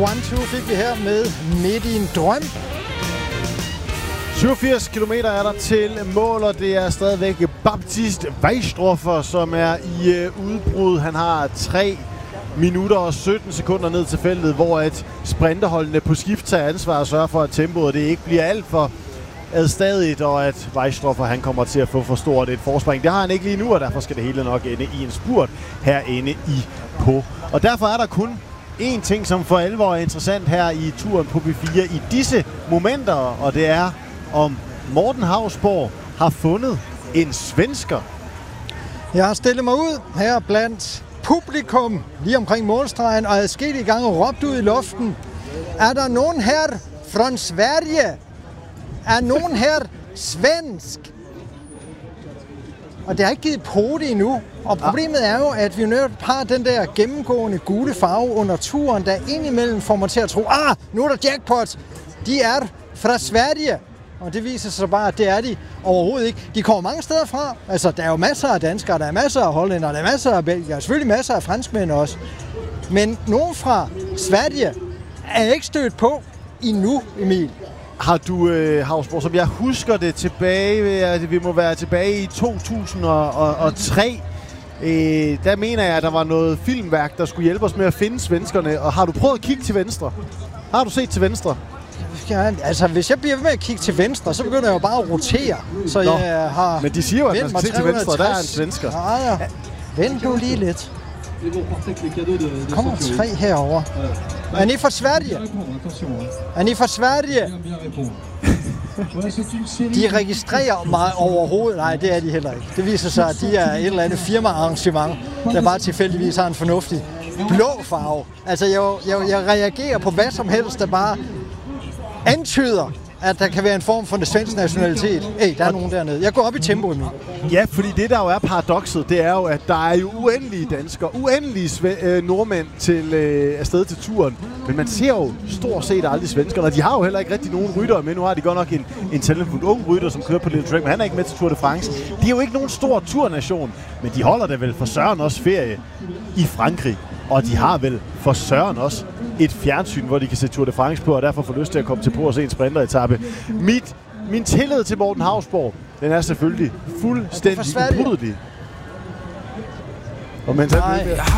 One-Two fik vi her med Midt i en drøm. 87 kilometer er der til mål, og det er stadigvæk Baptiste Weisstroffer, som er i udbrud. Han har 3 minutter og 17 sekunder ned til feltet, hvor at sprinterholdene på skift tager ansvar og sørger for, at tempoet det ikke bliver alt for adstadigt, og at Weisstroffer han kommer til at få for stort et forspring. Det har han ikke lige nu, og derfor skal det hele nok ende i en spurt herinde i på. Og derfor er der kun én ting, som for alvor er interessant her i turen på B4 i disse momenter, og det er, om Morten Hausborg har fundet en svensker. Jeg har stillet mig ud her blandt publikum lige omkring målstregen, og adskillige gange råbt ud i luften. Er der nogen her fra Sverige? Er nogen her svensk? Og det har ikke givet pote endnu. Og problemet er jo, at vi netop har den der gennemgående gule farve under turen, der indimellem får mig til at tro, nu er der jackpot. De er fra Sverige. Og det viser sig bare, at det er de overhovedet ikke. De kommer mange steder fra. Altså, der er jo masser af danskere, der er masser af hollændere, der er masser af belgier, selvfølgelig masser af franskmænd også. Men nogen fra Sverige er ikke stødt på endnu, Emil. Har du, Hausborg, som jeg husker det tilbage, vi må være tilbage i 2003, der mener jeg, at der var noget filmværk, der skulle hjælpe os med at finde svenskerne. Og har du prøvet at kigge til venstre? Har du set til venstre? Ja, altså, hvis jeg bliver ved med at kigge til venstre, så begynder jeg jo bare at rotere. Så jeg har men de siger jo, at man skal se til venstre, der er en svensker. Ja. Vent nu lige lidt. Kommer 3 herover. Er I fra Sverige? Er I fra Sverige? De registrerer mig overhovedet. Nej, det er de heller ikke. Det viser sig, at de er et eller andet firmaarrangement, der bare tilfældigvis har en fornuftig blå farve. Altså, jeg reagerer på hvad som helst, der bare antyder, at der kan være en form for svensk nationalitet. Der er nogen dernede. Jeg går op i tempo nu. Ja, fordi det, der jo er paradokset, det er jo, at der er jo uendelige danskere, uendelige nordmænd til afsted til turen. Men man ser jo stort set aldrig svenskerne, og de har jo heller ikke rigtig nogen ryttere med. Nu har de godt nok en talentfuld ung rytter, som kører på Little Track, men han er ikke med til Tour de France. De er jo ikke nogen stor turnation, men de holder det vel for søren også ferie i Frankrig. Og de har vel for søren også et fjernsyn, hvor de kan se Tour de France på, og derfor får lyst til at komme til på og se en sprinteretappe. Min tillid til Morten Hausborg, den er selvfølgelig fuldstændig ubrydelig. Og